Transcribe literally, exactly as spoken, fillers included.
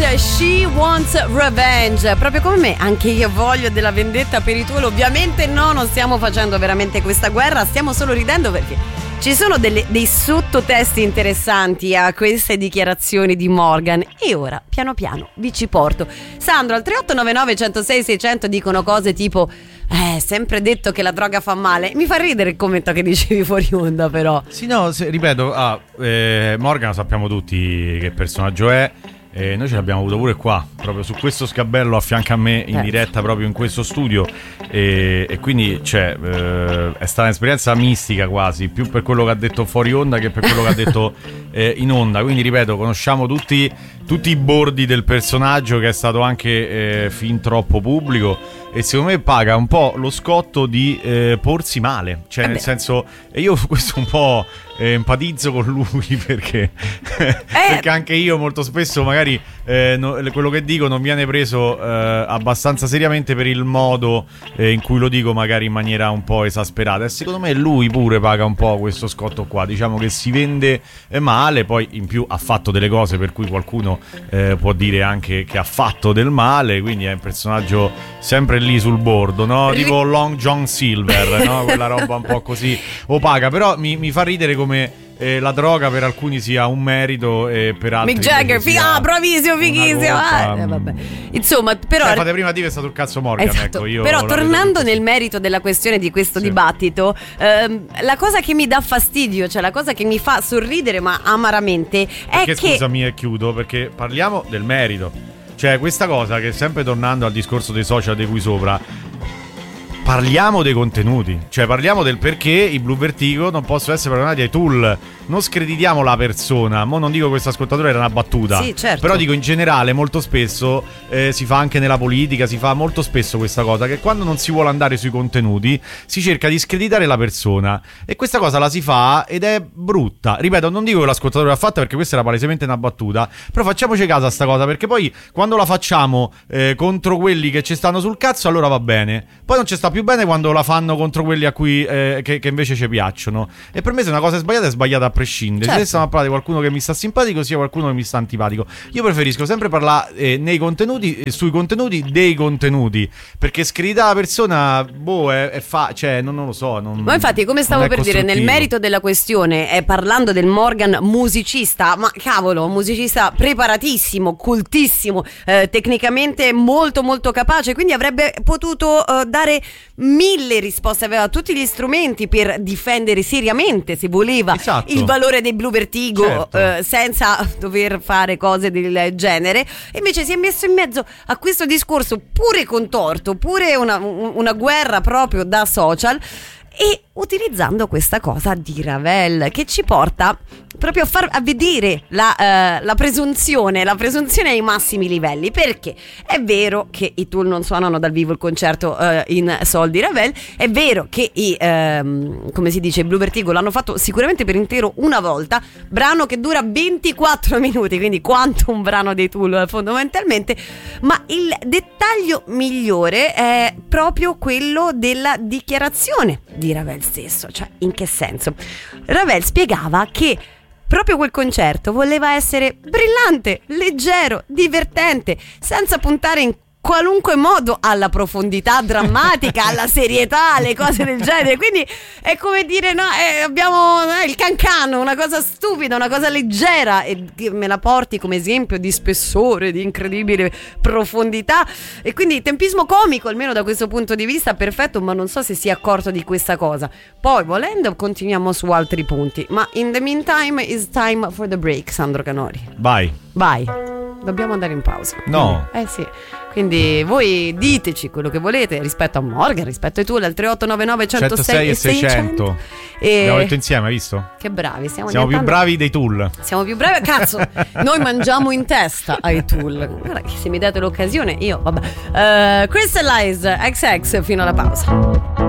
She Wants Revenge. Proprio come me, anche io voglio della vendetta per i Tool. Ovviamente no, non stiamo facendo veramente questa guerra, stiamo solo ridendo perché ci sono delle, dei sottotesti interessanti a queste dichiarazioni di Morgan. E ora, piano piano, vi ci porto. Sandro, al tre otto nove nove uno zero sei sei zero zero dicono cose tipo Eh, sempre detto che la droga fa male. Mi fa ridere il commento che dicevi fuori onda, però. Sì, no, se, ripeto, ah, eh, Morgan sappiamo tutti che personaggio è. Eh, noi ce l'abbiamo avuto pure qua, proprio su questo sgabello a fianco a me, in diretta proprio in questo studio. E, e quindi cioè, eh, è stata un'esperienza mistica quasi, più per quello che ha detto fuori onda che per quello che ha detto eh, in onda. Quindi ripeto, conosciamo tutti, tutti i bordi del personaggio, che è stato anche eh, fin troppo pubblico. E secondo me paga un po' lo scotto di eh, porsi male. Cioè, eh nel senso, e io questo un po' eh, empatizzo con lui perché, eh. perché anche io molto spesso magari eh, no, quello che dico non viene preso eh, abbastanza seriamente per il modo eh, in cui lo dico, magari in maniera un po' esasperata. E secondo me lui pure paga un po' questo scotto qua. Diciamo che si vende eh, male, poi in più ha fatto delle cose per cui qualcuno eh, può dire anche che ha fatto del male. Quindi è un personaggio sempre lì sul bordo, no? Tipo Long John Silver, no? Quella roba un po' così opaca. Però mi, mi fa ridere come eh, la droga per alcuni sia un merito e per altri Mick Jagger, figa, ah, bravissimo, fighissimo. Ah, eh, vabbè. Insomma, però cioè, fate prima di che è stato il cazzo Morgan, esatto. Ecco, io però tornando nel merito della questione di questo sì. dibattito, ehm, la cosa che mi dà fastidio, cioè la cosa che mi fa sorridere ma amaramente è perché, che scusami e chiudo, perché parliamo del merito. Cioè, questa cosa che, sempre tornando al discorso dei social di cui sopra, parliamo dei contenuti. Cioè, parliamo del perché i Blue Vertigo non possono essere paragonati ai Tool. Non screditiamo la persona. Mo non dico che questo ascoltatore era una battuta, sì, certo. Però dico in generale, molto spesso eh, si fa anche nella politica, si fa molto spesso questa cosa, che quando non si vuole andare sui contenuti si cerca di screditare la persona. E questa cosa la si fa ed è brutta. Ripeto, non dico che l'ascoltatore l'ha fatta perché questa era palesemente una battuta, però facciamoci caso a sta cosa, perché poi quando la facciamo eh, contro quelli che ci stanno sul cazzo, allora va bene. Poi non ci sta più bene quando la fanno contro quelli a cui eh, che, che invece ci piacciono. E per me se una cosa è sbagliata è sbagliata a prescindere. Certo. Se stiamo a parlare di qualcuno che mi sta simpatico, sia qualcuno che mi sta antipatico. Io preferisco sempre parlare eh, nei contenuti, eh, sui contenuti dei contenuti, perché screditare la persona, boh, è, è fa, cioè non, non lo so. Non, ma infatti, come stavo per dire, nel merito della questione, eh, parlando del Morgan musicista, ma cavolo, musicista preparatissimo, cultissimo, eh, tecnicamente molto molto capace, quindi avrebbe potuto eh, dare mille risposte, aveva tutti gli strumenti per difendere seriamente, se voleva, esatto. il valore dei Blue Vertigo, certo. eh, senza dover fare cose del genere. E invece si è messo in mezzo a questo discorso pure contorto, pure una, una guerra proprio da social, e utilizzando questa cosa di Ravel che ci porta proprio a far a vedere la, uh, la presunzione la presunzione ai massimi livelli, perché è vero che i Tool non suonano dal vivo il concerto uh, in Sol di Ravel, è vero che i um, come si dice, Blue Vertigo l'hanno fatto sicuramente per intero una volta, brano che dura ventiquattro minuti, quindi quanto un brano dei Tool fondamentalmente, ma il dettaglio migliore è proprio quello della dichiarazione di Ravel stesso. Cioè, in che senso? Ravel spiegava che proprio quel concerto voleva essere brillante, leggero, divertente, senza puntare in qualunque modo alla profondità drammatica, alla serietà, alle cose del genere. Quindi è come dire, no, eh, abbiamo eh, il Cancano, una cosa stupida, una cosa leggera, e me la porti come esempio di spessore, di incredibile profondità, e quindi tempismo comico, almeno da questo punto di vista, perfetto. Ma non so se si è accorto di questa cosa. Poi, volendo, continuiamo su altri punti, ma in the meantime it's time for the break. Sandro Canori, vai vai, dobbiamo andare in pausa. No, eh sì. Quindi voi diteci quello che volete rispetto a Morgan, rispetto ai Tool, al tre otto nove nove uno zero sei e seicento. E... abbiamo detto insieme, hai visto? Che bravi, stiamo siamo più bravi dei Tool. Siamo più bravi, cazzo. Noi mangiamo in testa ai Tool. Guarda che se mi date l'occasione io, vabbè. uh, Crystallize X X fino alla pausa.